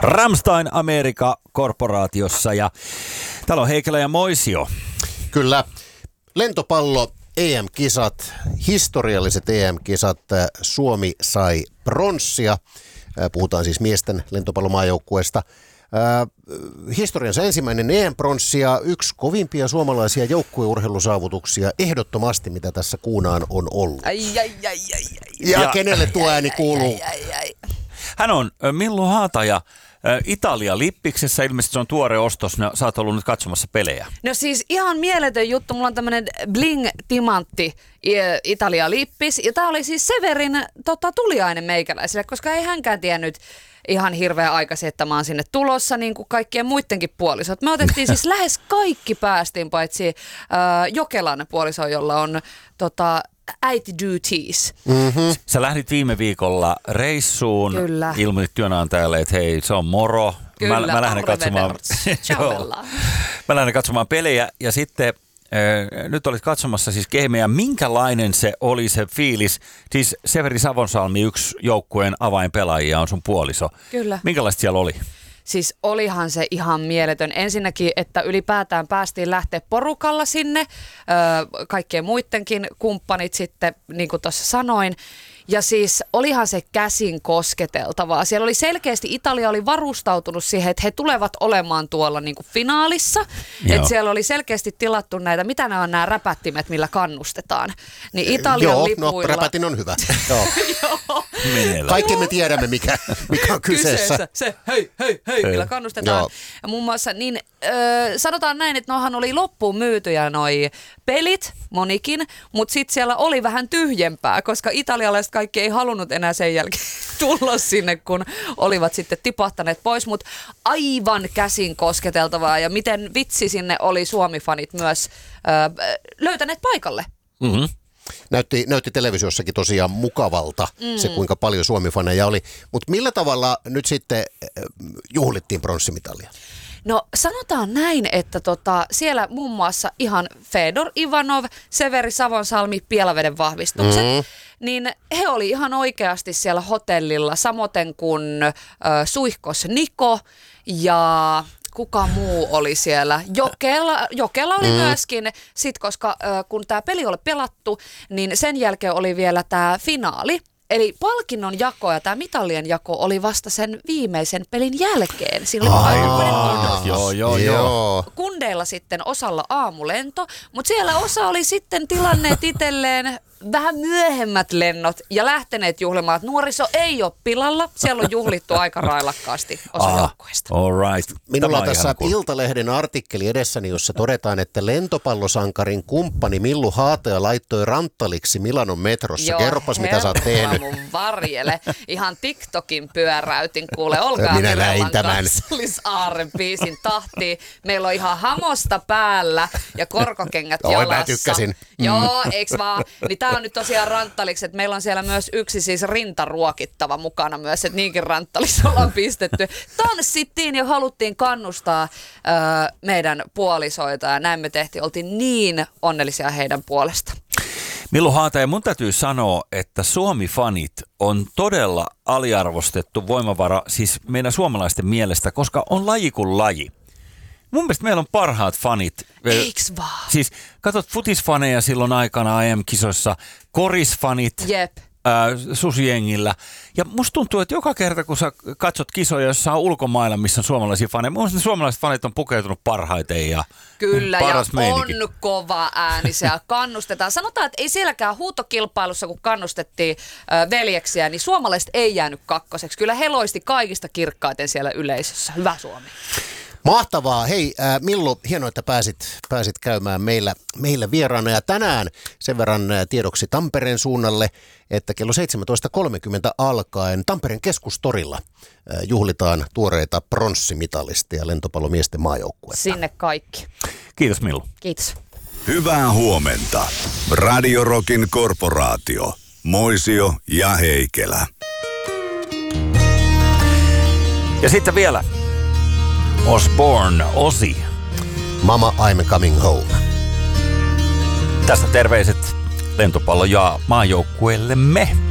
Rammstein America-korporaatiossa ja täällä on Heikelä ja Moisio. Kyllä. Lentopallo EM-kisat, historialliset EM-kisat. Suomi sai pronssia. Puhutaan siis miesten lentopallomaajoukkueesta. Historiansa ensimmäinen EM-pronssi ja yksi kovimpia suomalaisia joukkueurheilusaavutuksia ehdottomasti, mitä tässä kuunaan on ollut. Ja kenelle tuo ääni kuuluu? Hän on Millu Haataja Italia Lippiksessä. Ilmeisesti se on tuore ostos. Sä oot ollut nyt katsomassa pelejä. No siis ihan mieletön juttu. Mulla on tämmönen bling-timantti Italia Lippis. Ja tää oli siis Severin tuliainen meikäläisille, koska ei hänkään tiennyt ihan hirveän aikaisin, että mä oon sinne tulossa, niin kuin kaikkien muidenkin puolisot. Me otettiin siis lähes kaikki päästiin, paitsi Jokelan puoliso, jolla on äiti duties. Mm-hmm. Sä lähdit viime viikolla reissuun. Kyllä. Ilmoitit työnantajalle, että hei, se on moro. Kyllä, mä lähden katsomaan pelejä ja sitten nyt olit katsomassa siis gameja. Minkälainen se oli se fiilis? Siis Severi Savonsalmi, yksi joukkueen avainpelaajia, on sun puoliso. Kyllä. Minkälaista siellä oli? Siis olihan se ihan mieletön. Ensinnäkin, että ylipäätään päästiin lähteä porukalla sinne, kaikkien muidenkin kumppanit sitten, niin kuin tuossa sanoin. Ja siis olihan se käsin kosketeltavaa. Siellä oli selkeästi, Italia oli varustautunut siihen, että he tulevat olemaan tuolla niin kuin finaalissa. Että siellä oli selkeästi tilattu näitä, mitä nämä on nämä räpättimet, millä kannustetaan. Niin Italian lipuilla... no räpätin on hyvä. Joo. Kaikki me tiedämme, mikä on kyseessä. Se hei, millä kannustetaan. Joo. Ja muun muassa, niin sanotaan näin, että nohan oli loppuun myytyjä noi pelit, monikin, mutta sitten siellä oli vähän tyhjempää, koska italialaiset kaikki ei halunnut enää sen jälkeen tulla sinne, kun olivat sitten tipahtaneet pois, mutta aivan käsin kosketeltavaa ja miten vitsi sinne oli Suomi-fanit myös löytäneet paikalle. Mm-hmm. Näytti televisiossakin tosiaan mukavalta se, kuinka paljon Suomi-faneja oli. Mutta millä tavalla nyt sitten juhlittiin pronssimitalia? No sanotaan näin, että siellä muun muassa ihan Fedor Ivanov, Severi Savonsalmi, Pielaveden vahvistukset, niin he oli ihan oikeasti siellä hotellilla, samoin kuin Suihkos Niko ja... Kuka muu oli siellä? Jokela oli myöskin, koska kun tämä peli oli pelattu, niin sen jälkeen oli vielä tämä finaali. Eli palkinnon jako ja tämä mitallien jako oli vasta sen viimeisen pelin jälkeen. Siinä oli Joo. Kundeilla sitten osalla aamulento, mutta siellä osa oli sitten tilanneet itselleen vähän myöhemmät lennot ja lähteneet juhlimaan. Nuoriso ei ole pilalla. Siellä on juhlittu aika railakkaasti osa joukkueesta. All right. Minulla on tässä Iltalehden artikkeli edessäni, jossa todetaan, että lentopallosankarin kumppani Millu Haataja laittoi ranttaliksi Milanon metrossa. Kerropas, mitä sä oot tehnyt. Mun varjele. Ihan TikTokin pyöräytin, kuule. Olkaa minä näin tämän. Kansallisaaren biisin tahtiin. Meillä on ihan hamosta päällä ja korkokengät jalassa. Mä tykkäsin. Joo, eiks vaan? Niin tää on nyt tosiaan ranttaliksi, että meillä on siellä myös yksi siis rintaruokittava mukana myös, että niinkin ranttalissa ollaan pistetty. Tanssittiin ja haluttiin kannustaa meidän puolisoita ja näin me tehtiin. Oltiin niin onnellisia heidän puolesta. Millu Haataja, mun täytyy sanoa, että Suomi-fanit on todella aliarvostettu voimavara siis meidän suomalaisten mielestä, koska on laji kuin laji. Mun mielestä meillä on parhaat fanit. Eiks vaan? Siis katsot futisfaneja silloin aikana AM-kisoissa, korisfanit susijengillä. Ja musta tuntuu, että joka kerta kun sä katsot kisoja, jossa on ulkomailla, missä on suomalaisia faneja, mun mielestä suomalaiset fanit on pukeutunut parhaiten ja kyllä, paras ja meininki. On kova äänisiä, kannustetaan. Sanotaan, että ei sielläkään huutokilpailussa, kun kannustettiin veljeksiä, niin suomalaiset ei jäänyt kakkoseksi. Kyllä he loisti kaikista kirkkaiten siellä yleisössä. Hyvä Suomi. Mahtavaa. Hei Millu, hienoa, että pääsit käymään meillä vieraana. Ja tänään sen verran tiedoksi Tampereen suunnalle, että kello 17.30 alkaen Tampereen keskustorilla juhlitaan tuoreita pronssimitalistia lentopallomiesten maajoukkuetta. Sinne kaikki. Kiitos Millu. Kiitos. Hyvää huomenta. Radio Rockin korporaatio. Moisio ja Heikelä. Ja sitten vielä Osborne, Ozzy. Mama, I'm coming home. Tästä terveiset lentopallo- ja maajoukkueellemme.